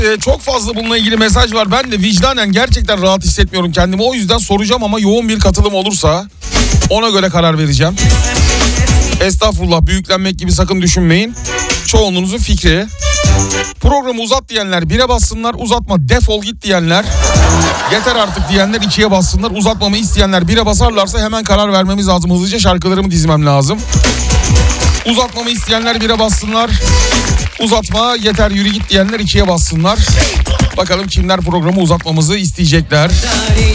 Çok fazla bununla ilgili mesaj var. Ben de vicdanen gerçekten rahat hissetmiyorum kendimi. O yüzden soracağım ama yoğun bir katılım olursa ona göre karar vereceğim. Estağfurullah, büyüklenmek gibi sakın düşünmeyin. Çoğunluğunuzun fikri. Programı uzat diyenler 1'e bassınlar. Uzatma, defol git diyenler, yeter artık diyenler 2'ye bassınlar. Uzatmamı isteyenler 1'e basarlarsa hemen karar vermemiz lazım. Hızlıca şarkılarımı dizmem lazım. Uzatmamı isteyenler 1'e bassınlar. Uzatma, yeter yürü git diyenler 2'ye bassınlar. Bakalım kimler programı uzatmamızı isteyecekler.